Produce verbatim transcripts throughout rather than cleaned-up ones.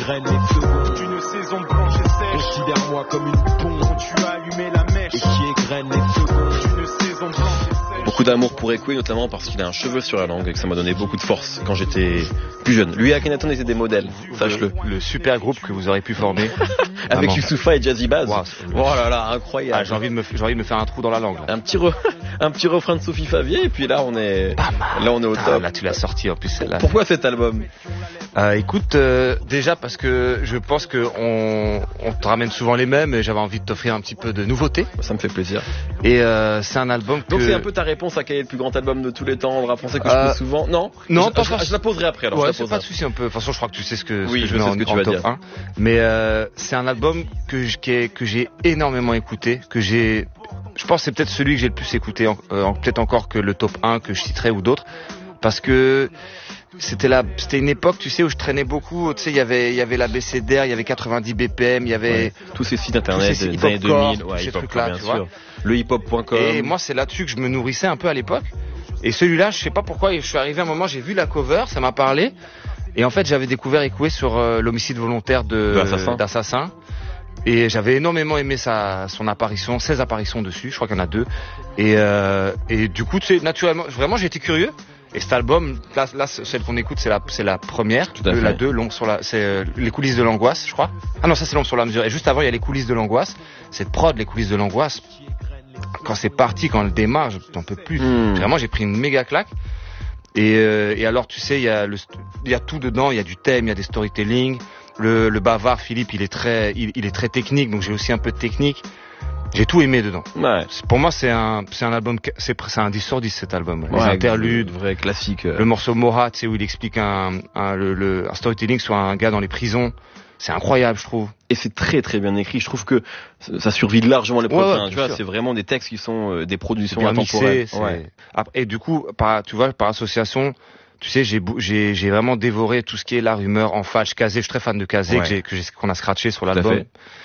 égrène les secondes d'une saison blanche et sèche. Considère-moi comme une bombe dont tu as allumé la mèche et qui égrène les secondes d'une saison blanche et sèche. Beaucoup d'amour pour Ekwe, notamment parce qu'il a un cheveu sur la langue et que ça m'a donné beaucoup de force quand j'étais plus jeune. Lui et Akhenaton étaient des modèles, sache-le. Le, le super groupe que vous aurez pu former. Avec Youssoupha et Jazzy Bass. Wow, oh là là, incroyable. Ah, j'ai envie de me, j'ai envie de me faire un trou dans la langue. Là. Un petit re, un petit refrain de Sophie Favier et puis là on est, là on est au ah, top. Là tu l'as sorti en plus celle-là. Pourquoi cet album? Euh, écoute, euh, déjà parce que je pense que on, on te ramène souvent les mêmes et j'avais envie de t'offrir un petit peu de nouveauté. Ça me fait plaisir. Et euh, c'est un album que... Donc c'est un peu ta réponse à quel est le plus grand album de tous les temps, le rap français que euh, je pose souvent. Non, non, je, je, je, je la poserai après. Alors ouais, je c'est pas de souci un peu. De toute façon, je crois que tu sais ce que, ce oui, que je, je sais mets ce en, que tu en vas top dire. un. Mais euh, c'est un album que, je, qui est, que j'ai énormément écouté, que j'ai... Je pense que c'est peut-être celui que j'ai le plus écouté, en, euh, peut-être encore que le top un que je citerai ou d'autres, parce que c'était la, c'était une époque, tu sais, où je traînais beaucoup. Tu sais, il y avait, il y avait la B C D R, il y avait quatre-vingt-dix B P M, il y avait ouais, tous ces sites internet ces des années deux mille, ouais, ces hip-hop, trucs-là, bien tu sûr. vois. Le hiphop point com. Et moi, c'est là-dessus que je me nourrissais un peu à l'époque. Et celui-là, je sais pas pourquoi, je suis arrivé à un moment, j'ai vu la cover, ça m'a parlé. Et en fait, j'avais découvert Ekwe sur euh, l'homicide volontaire de, de Assassin. d'Assassin. Et j'avais énormément aimé sa, son apparition, ses apparitions dessus. Je crois qu'il y en a deux. Et, euh, et du coup, tu sais, naturellement, vraiment, j'ai été curieux. Et cet album, là, là celle qu'on écoute, c'est la, c'est la première. Tout à le, fait. La deux, L'ombre sur la, c'est euh, les coulisses de l'angoisse, je crois. Ah non, ça c'est L'ombre sur la mesure. Et juste avant, il y a les coulisses de l'angoisse. Cette prod, les coulisses de l'angoisse. Quand c'est parti, quand elle démarre, je t'en peux plus. Mmh. Vraiment, j'ai pris une méga claque. Et, euh, et alors, tu sais, il y a le, il y a tout dedans. Il y a du thème, il y a des storytelling. Le, le bavard Philippe, il est très, il, il est très technique, donc j'ai aussi un peu de technique. J'ai tout aimé dedans. Ouais. Pour moi, c'est un, c'est un album, c'est, c'est un dix sur dix cet album. Ouais, Les interludes, vrai classique. Euh... Le morceau Morat, tu sais, où il explique un, un, le, le, un storytelling sur un gars dans les prisons. C'est incroyable, je trouve. Et c'est très très bien écrit. Je trouve que ça survit largement les prochains. Ouais, ouais, tu vois, sûr. c'est vraiment des textes qui sont euh, des productions bien intemporelles. Mixé, ouais. Et du coup, par, tu vois, par association, tu sais, j'ai, j'ai, j'ai vraiment dévoré tout ce qui est la rumeur en fâche, Kazé. Je suis très fan de Kazé, ouais. que j'ai, que j'ai, qu'on a scratché sur l'album.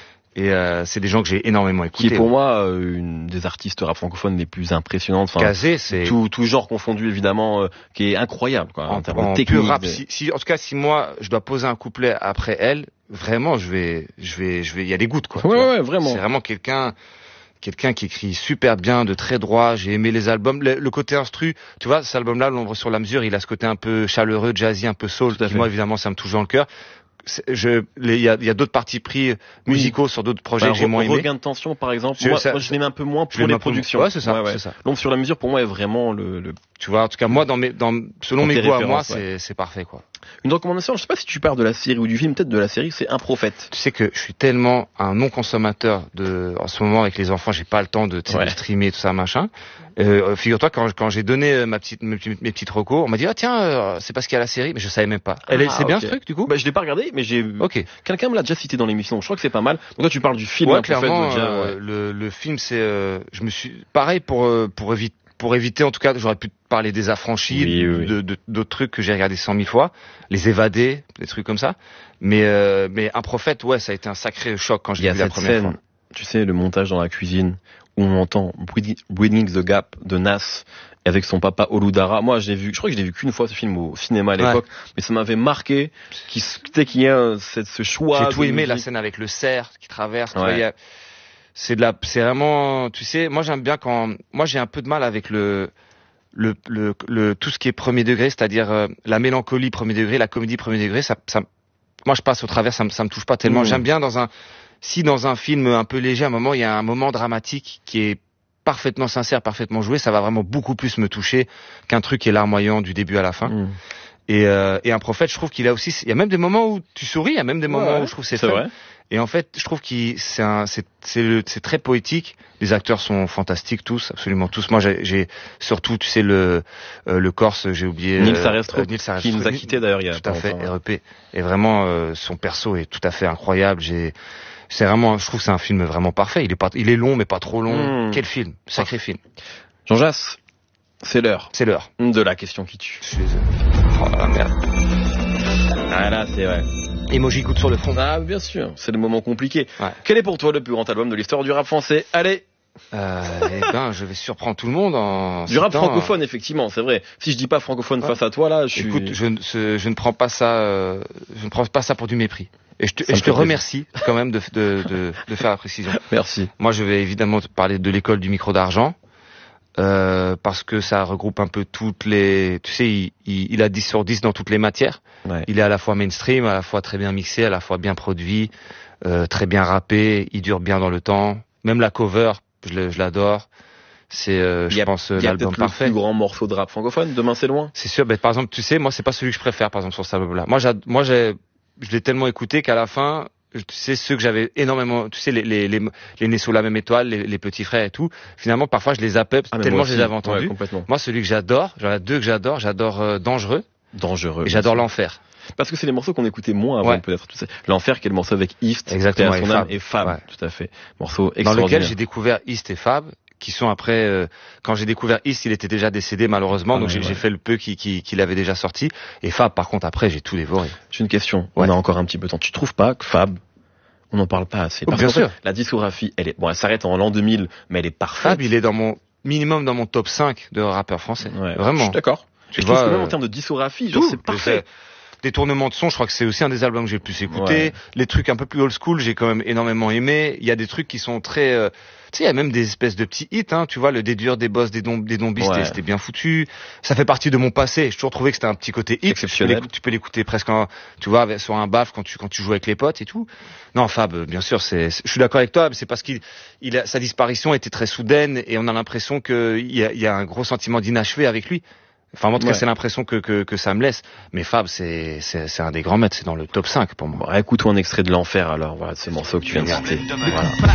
Et euh, c'est des gens que j'ai énormément écoutés. Qui est pour moi euh, une des artistes rap francophones les plus impressionnantes. Enfin, Kazé, c'est tout, tout genre confondu évidemment, euh, qui est incroyable quoi. En, en termes en de technique. pur rap. De... Si, si, en tout cas, si moi je dois poser un couplet après elle, vraiment, je vais, je vais, je vais. Il y a des gouttes quoi. Ouais, ouais, vraiment. C'est vraiment quelqu'un. Quelqu'un qui écrit super bien, de très droit. J'ai aimé les albums. Le, le côté instru, tu vois, cet album-là, L'ombre sur la mesure, il a ce côté un peu chaleureux, jazzy, un peu soul. Qui, moi, évidemment, ça me touche dans le cœur. Je, il y a, il y a d'autres partis pris musicaux oui. sur d'autres projets bah, que j'ai moins aimés. Regain de tension, par exemple. Je, moi, ça, moi, je l'aime un peu moins pour les productions. Ouais, c'est ça, ouais, ouais. c'est ça. L'ombre sur la mesure, pour moi, est vraiment le, le... Tu vois, en tout cas, moi, dans mes, dans, selon mes goûts à moi, c'est, ouais. c'est parfait, quoi. Une recommandation, je sais pas si tu parles de la série ou du film, peut-être de la série, c'est Un Prophète. Tu sais que je suis tellement un non-consommateur de, en ce moment avec les enfants, j'ai pas le temps de, ouais. de streamer tout ça, machin. Euh, figure-toi, quand, quand j'ai donné ma petite, mes, mes petites recos, on m'a dit, ah tiens, euh, c'est parce qu'il y a la série, mais je savais même pas. Elle, ah, c'est bien okay. ce truc, du coup? Bah, je l'ai pas regardé, mais j'ai, ok. Quelqu'un me l'a déjà cité dans l'émission, je crois que c'est pas mal. Donc toi, tu parles du film, ouais, Un Prophète, clairement, déjà, euh, ouais. le, le film, c'est, euh, je me suis, pareil pour, euh, pour éviter, pour éviter, en tout cas, j'aurais pu parler des Affranchis, oui, oui. de, de, d'autres trucs que j'ai regardé cent mille fois, Les Évadés, des trucs comme ça. Mais, euh, mais Un Prophète, ouais, ça a été un sacré choc quand j'ai vu la première scène, fois. Tu sais, le montage dans la cuisine, où on entend Bridging the Gap de Nas, avec son papa Oludara. Moi, j'ai vu, je crois que je l'ai vu qu'une fois ce film au cinéma à l'époque, ouais. mais ça m'avait marqué, qu'il, qu'il y a ce, ce choix. J'ai tout aimé, musique. la scène avec le cerf qui traverse, ouais. tu vois, y a, c'est de la, c'est vraiment, tu sais, moi j'aime bien quand, moi j'ai un peu de mal avec le, le, le, le, tout ce qui est premier degré, c'est-à-dire euh, la mélancolie premier degré, la comédie premier degré, ça, ça, moi je passe au travers, ça me, ça me touche pas tellement. Mmh. J'aime bien dans un, si dans un film un peu léger, à un moment, il y a un moment dramatique qui est parfaitement sincère, parfaitement joué, ça va vraiment beaucoup plus me toucher qu'un truc qui est larmoyant du début à la fin. Mmh. Et, euh, et Un Prophète, je trouve qu'il a aussi, il y a même des moments où tu souris, il y a même des moments ouais, où je trouve c'est, c'est fun. Vrai. Et en fait, je trouve qu'il c'est un c'est c'est, le, c'est très poétique. Les acteurs sont fantastiques tous, absolument tous. Moi, j'ai, j'ai surtout, tu sais, le euh, le Corse, j'ai oublié. Nils Sarestro, euh, Nils Sarestro, qui nous a quitté d'ailleurs il y a tout à fait. longtemps. R E P. Et vraiment, euh, son perso est tout à fait incroyable. J'ai c'est vraiment, je trouve, que c'est un film vraiment parfait. Il est pas, il est long, mais pas trop long. Mmh. Quel film, sacré ah. film. Jean Jass, c'est l'heure. C'est l'heure de la question qui tue. Je suis désolé. Oh la merde. Ah là, c'est vrai. Emoji goutte sur le front. Ah, bien sûr, c'est le moment compliqué. Ouais. Quel est pour toi le plus grand album de l'histoire du rap français? Allez. Euh, eh ben, je vais surprendre tout le monde en. Du rap francophone, effectivement, c'est vrai. Si je dis pas francophone ouais. face à toi, là, je suis. Écoute, je, je, je ne prends pas ça, euh, je ne prends pas ça pour du mépris. Et je te, et je te remercie quand même de, de, de, de faire la précision. Merci. Moi, je vais évidemment te parler de l'école du micro d'argent. Euh, parce que ça regroupe un peu toutes les, tu sais, il, il, il a dix sur dix dans toutes les matières. Ouais. Il est à la fois mainstream, à la fois très bien mixé, à la fois bien produit, euh, très bien rappé, il dure bien dans le temps. Même la cover, je, le, je l'adore. C'est, euh, je a, pense, l'album parfait. Le plus grand morceau de rap francophone, Demain c'est loin. C'est sûr, ben, par exemple, tu sais, moi, c'est pas celui que je préfère, par exemple, sur cet album-là. Moi, j'ai, moi, j'ai, je l'ai tellement écouté qu'à la fin, tu sais, ceux que j'avais énormément, tu sais, les, les, les, les nés sous la même étoile, les, les petits frères et tout, finalement, parfois, je les zappais ah, tellement je les avais entendus. Ouais, moi, celui que j'adore, j'en ai deux que j'adore, j'adore euh, Dangereux. Dangereux. Et j'adore L'Enfer. Parce que c'est les morceaux qu'on écoutait moins avant, ouais. peut-être. Tu sais. L'Enfer, qui est le morceau avec East, exactement, et, et Fab. et Fab, ouais. tout à fait. Morceau extraordinaire. Dans lequel j'ai découvert East et Fab, qui sont après, euh, quand j'ai découvert East, il était déjà décédé malheureusement, ah, donc ouais, j'ai, ouais. j'ai fait le peu qu'il qui, qui avait déjà sorti. Et Fab, par contre, après, j'ai tout dévoré. J'ai une question. Ouais. On a encore un petit peu de temps. Tu trouves pas que Fab, on n'en parle pas assez? Parce oh, bien sûr. Fait, la discographie, elle est, bon, elle s'arrête en l'an deux mille, mais elle est parfaite. Fab, il est dans mon, minimum dans mon top cinq de rappeurs français. Ouais. Vraiment. Je suis d'accord. Tu je vois, trouve que même euh, en termes de discographie, genre, c'est parfait. Détournement de son, je crois que c'est aussi un des albums que j'ai le plus écouté. Ouais. Les trucs un peu plus old school, j'ai quand même énormément aimé. Il y a des trucs qui sont très, euh, tu sais, il y a même des espèces de petits hits, hein. Tu vois, le déduire des boss, des dom, des dombis, ouais. c'était, c'était bien foutu. Ça fait partie de mon passé. J'ai toujours trouvé que c'était un petit côté hit. Exceptionnel. Tu peux, tu peux l'écouter presque, en, tu vois, sur un baf quand tu quand tu joues avec les potes et tout. Non, Fab, bien sûr, c'est, c'est je suis d'accord avec toi, mais c'est parce qu'il, il a, sa disparition était très soudaine et on a l'impression qu'il y a, il y a un gros sentiment d'inachevé avec lui. Enfin, en tout cas, ouais. c'est l'impression que, que, que ça me laisse. Mais Fab, c'est, c'est, c'est un des grands maîtres. C'est dans le top cinq pour moi. Bon, écoute-toi un extrait de L'Enfer, alors. Voilà, ce morceau que tu viens de citer. Voilà.